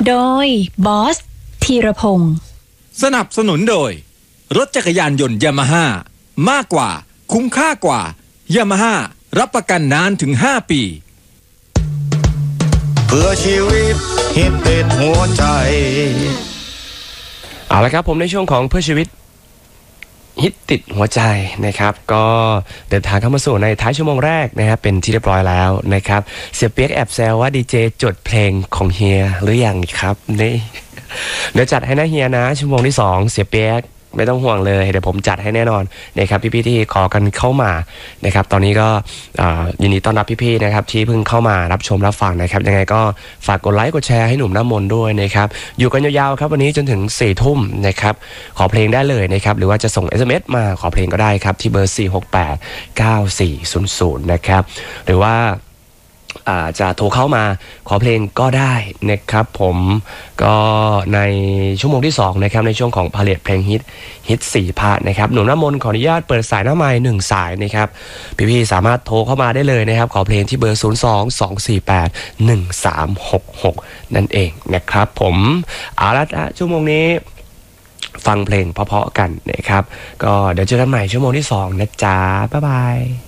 โดยบอสธีรพงศ์สนับสนุนโดยรถจักรยานยนต์ยามาฮ่ามากกว่าคุ้มค่ากว่ายามาฮ่ารับประกันนานถึง5 ปีเพื่อชีวิตฮิตติดหัวใจเอาละครับผมในช่วงของเพื่อชีวิตฮิตติดหัวใจนะครับก็เดินทางเข้ามาสู่ในท้ายชั่วโมงแรกนะครับเป็นที่เรียบร้อยแล้วนะครับเสียเปียกแอบแซวว่าดีเจจดเพลงของเฮียหรือยังครับนี่เดี๋ยวจัดให้นะเฮียนะชั่วโมงที่2เสียเปียกไม่ต้องห่วงเลยเดี๋ยวผมจัดให้แน่นอนนะครับพี่ๆที่ขอกันเข้ามานะครับตอนนี้ก็ยินดีต้อนรับพี่ๆนะครับที่เพิ่งเข้ามารับชมรับฟังนะครับยังไงก็ฝากกดไลค์กดแชร์ให้หนุ่มน้ำมนต์ด้วยนะครับอยู่กันยาวๆครับวันนี้จนถึง 4 ทุ่มนะครับขอเพลงได้เลยนะครับหรือว่าจะส่ง SMS มาขอเพลงก็ได้ครับที่เบอร์4689400นะครับหรือว่าจะโทรเข้ามาขอเพลงก็ได้นะครับผมก็ในชั่วโมงที่2นะครับในช่วงของพาเลทเพลงฮิต4 พาร์ทนะครับหนุ่มน้ำมนต์ขออนุญาตเปิดสายหน้าไมค์1 สายนะครับพี่ๆสามารถโทรเข้ามาได้เลยนะครับขอเพลงที่เบอร์022481366นั่นเองนะครับผมเอาละชั่วโมงนี้ฟังเพลงเพราะๆกันนะครับก็เดี๋ยวเจอกันใหม่ชั่วโมงที่2นะจ๊ะบ๊ายบาย